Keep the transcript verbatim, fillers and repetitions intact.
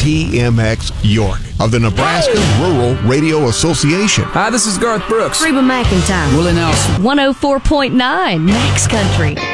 T M X York of the Nebraska Rural Radio Association. Hi, this is Garth Brooks. Reba McEntire. Willie Nelson. one oh four point nine Max Country.